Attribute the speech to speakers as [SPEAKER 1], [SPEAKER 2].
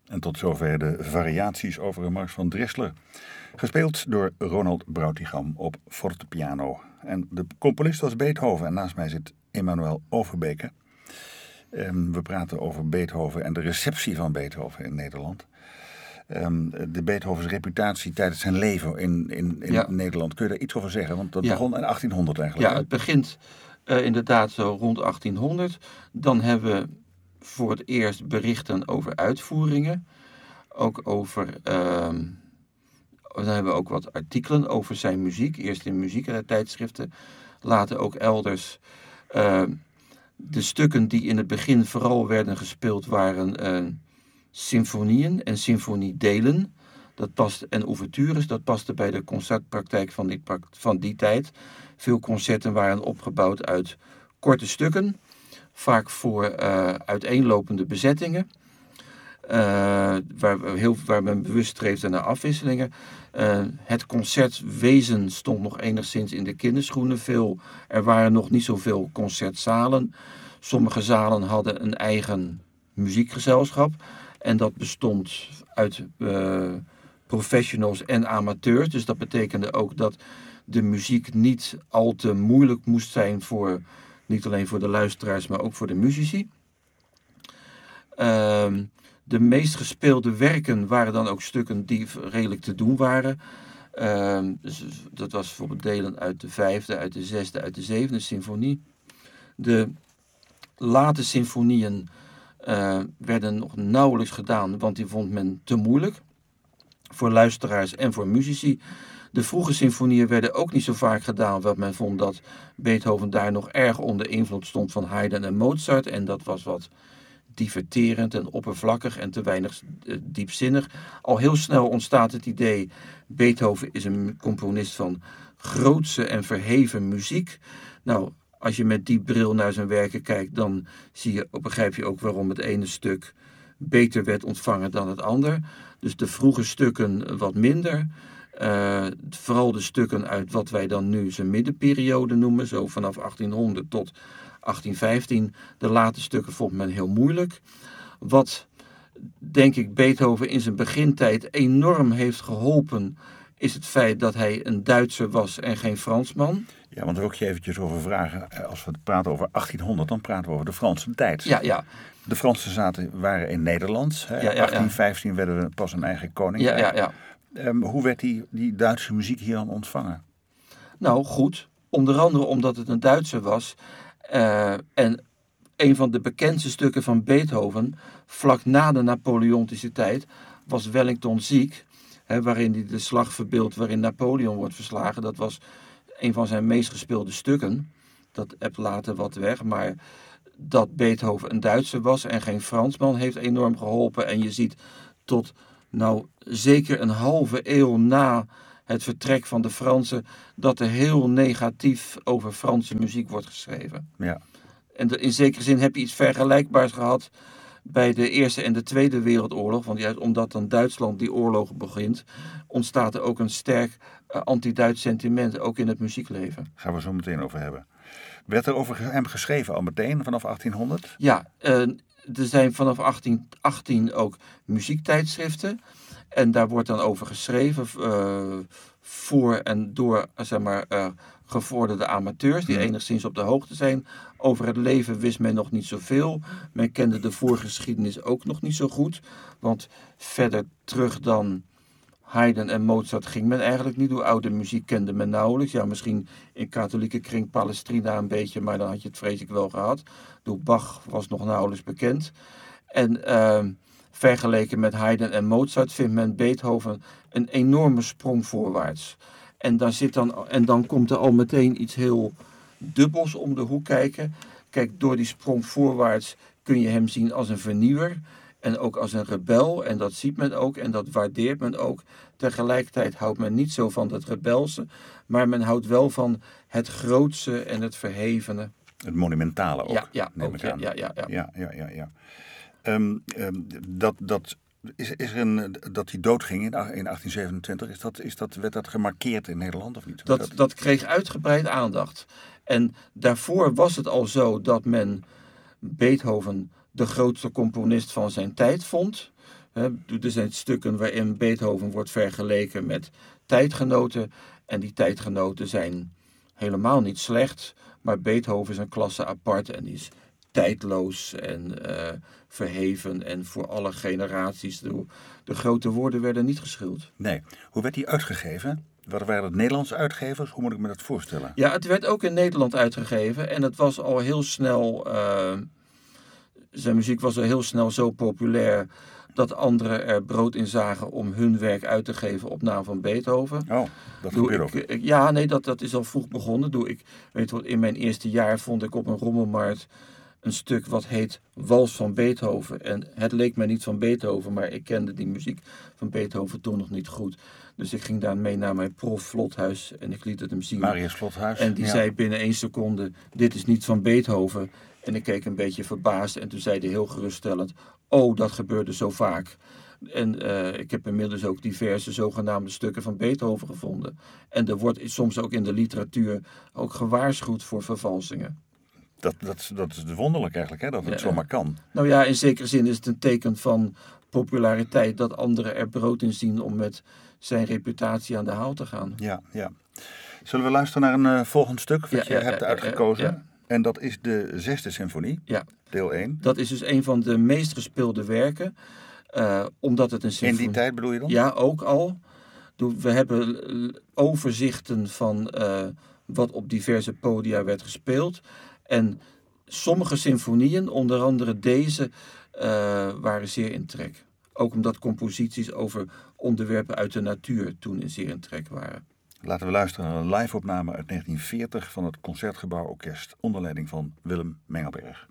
[SPEAKER 1] En tot zover de variaties over een mars van Dressler. Gespeeld door Ronald Brautigam op fortepiano. En de componist was Beethoven en naast mij zit Emanuel Overbeke. We praten over Beethoven en de receptie van Beethoven in Nederland. De Beethovens reputatie tijdens zijn leven in Nederland. Kun je daar iets over zeggen? Want dat begon in 1800 eigenlijk.
[SPEAKER 2] Ja, het begint inderdaad zo rond 1800. Dan hebben we voor het eerst berichten over uitvoeringen. Ook over... dan hebben we ook wat artikelen over zijn muziek. Eerst in muziektijdschriften, later ook elders. De stukken die in het begin vooral werden gespeeld waren symfonieën en symfoniedelen. En ouvertures, dat paste bij de concertpraktijk van die tijd. Veel concerten waren opgebouwd uit korte stukken, vaak voor uiteenlopende bezettingen. Waar men bewust streefde naar afwisselingen. Het concertwezen stond nog enigszins in de kinderschoenen. Er waren nog niet zoveel concertzalen. Sommige zalen hadden een eigen muziekgezelschap. En dat bestond uit professionals en amateurs. Dus dat betekende ook dat de muziek niet al te moeilijk moest zijn niet alleen voor de luisteraars, maar ook voor de muzici. De meest gespeelde werken waren dan ook stukken die redelijk te doen waren. Dus dat was bijvoorbeeld delen uit de 5e, uit de 6e, uit de 7e symfonie. De late symfonieën werden nog nauwelijks gedaan, want die vond men te moeilijk voor luisteraars en voor muzici. De vroege symfonieën werden ook niet zo vaak gedaan, want men vond dat Beethoven daar nog erg onder invloed stond van Haydn en Mozart. En dat was wat diverterend en oppervlakkig en te weinig diepzinnig. Al heel snel ontstaat het idee, Beethoven is een componist van grootse en verheven muziek. Nou, als je met die bril naar zijn werken kijkt, dan begrijp je ook waarom het ene stuk beter werd ontvangen dan het ander. Dus de vroege stukken wat minder. Vooral de stukken uit wat wij dan nu zijn middenperiode noemen, zo vanaf 1800 tot 1815. De late stukken vond men heel moeilijk. Wat, denk ik, Beethoven in zijn begintijd enorm heeft geholpen, is het feit dat hij een Duitser was en geen Fransman.
[SPEAKER 1] Ja, want daar wil ik je eventjes over vragen. Als we praten over 1800, dan praten we over de Franse tijd.
[SPEAKER 2] Ja.
[SPEAKER 1] De Fransen waren in Nederland. In 1815 werden we pas een eigen koninkrijk.
[SPEAKER 2] Ja.
[SPEAKER 1] Hoe werd die Duitse muziek hier dan ontvangen?
[SPEAKER 2] Nou, goed. Onder andere omdat het een Duitser was. En een van de bekendste stukken van Beethoven, vlak na de Napoleontische tijd, was Wellington Ziek. Waarin hij de slag verbeeldt waarin Napoleon wordt verslagen. Dat was een van zijn meest gespeelde stukken. Dat ebt later wat weg, maar dat Beethoven een Duitser was en geen Fransman heeft enorm geholpen. En je ziet tot zeker een halve eeuw na het vertrek van de Fransen dat er heel negatief over Franse muziek wordt geschreven.
[SPEAKER 1] Ja.
[SPEAKER 2] En in zekere zin heb je iets vergelijkbaars gehad bij de Eerste en de Tweede Wereldoorlog. Want juist omdat dan Duitsland die oorlog begint, ontstaat er ook een sterk anti-Duits sentiment, ook in het muziekleven.
[SPEAKER 1] Daar gaan we zo meteen over hebben. Werd er over hem geschreven al meteen, vanaf 1800?
[SPEAKER 2] Ja, er zijn vanaf 1818 ook muziektijdschriften. En daar wordt dan over geschreven voor en door, gevorderde amateurs die enigszins op de hoogte zijn. Over het leven wist men nog niet zoveel. Men kende de voorgeschiedenis ook nog niet zo goed. Want verder terug dan Haydn en Mozart ging men eigenlijk niet. Door oude muziek kende men nauwelijks. Ja, misschien in katholieke kring Palestrina een beetje, maar dan had je het vreselijk wel gehad. Door Bach was nog nauwelijks bekend. En vergeleken met Haydn en Mozart vindt men Beethoven een enorme sprong voorwaarts. En dan komt er al meteen iets heel dubbels om de hoek kijken. Kijk, door die sprong voorwaarts kun je hem zien als een vernieuwer en ook als een rebel. En dat ziet men ook en dat waardeert men ook. Tegelijkertijd houdt men niet zo van het rebelse, maar men houdt wel van het grootse en het verhevene.
[SPEAKER 1] Het monumentale ook, neem ik aan.
[SPEAKER 2] Ja.
[SPEAKER 1] Dat hij doodging in 1827, werd dat gemarkeerd in Nederland of niet?
[SPEAKER 2] Dat kreeg uitgebreid aandacht. En daarvoor was het al zo dat men Beethoven de grootste componist van zijn tijd vond. Er zijn stukken waarin Beethoven wordt vergeleken met tijdgenoten. En die tijdgenoten zijn helemaal niet slecht. Maar Beethoven is een klasse apart en die is tijdloos en verheven en voor alle generaties. De grote woorden werden niet geschuld.
[SPEAKER 1] Nee. Hoe werd die uitgegeven? Wat waren het Nederlandse uitgevers? Hoe moet ik me dat voorstellen?
[SPEAKER 2] Ja, het werd ook in Nederland uitgegeven en het was al heel snel... zijn muziek was al heel snel zo populair dat anderen er brood in zagen om hun werk uit te geven op naam van Beethoven.
[SPEAKER 1] Oh, dat gebeurt ook.
[SPEAKER 2] Ja, nee, dat is al vroeg begonnen. In mijn eerste jaar vond ik op een rommelmarkt een stuk wat heet Wals van Beethoven. En het leek mij niet van Beethoven, maar ik kende die muziek van Beethoven toen nog niet goed. Dus ik ging daarmee naar mijn prof Vlothuis en ik liet het hem zien.
[SPEAKER 1] Marius Vlothuis.
[SPEAKER 2] En die zei binnen 1 seconde, dit is niet van Beethoven. En ik keek een beetje verbaasd en toen zei hij heel geruststellend, oh, dat gebeurde zo vaak. En ik heb inmiddels ook diverse zogenaamde stukken van Beethoven gevonden. En er wordt soms ook in de literatuur ook gewaarschuwd voor vervalsingen.
[SPEAKER 1] Dat is wonderlijk eigenlijk, hè? Dat het zomaar kan.
[SPEAKER 2] Nou ja, in zekere zin is het een teken van populariteit dat anderen er brood in zien om met zijn reputatie aan de haal te gaan.
[SPEAKER 1] Ja. Zullen we luisteren naar een volgend stuk wat je hebt uitgekozen?
[SPEAKER 2] Ja.
[SPEAKER 1] En dat is de 6e symfonie, deel 1.
[SPEAKER 2] Dat is dus een van de meest gespeelde werken, omdat het een symfonie...
[SPEAKER 1] In die tijd bedoel je dan?
[SPEAKER 2] Ja, ook al. We hebben overzichten van wat op diverse podia werd gespeeld. En sommige symfonieën, onder andere deze, waren zeer in trek. Ook omdat composities over onderwerpen uit de natuur toen zeer in trek waren.
[SPEAKER 1] Laten we luisteren naar een live-opname uit 1940 van het Concertgebouworkest onder leiding van Willem Mengelberg.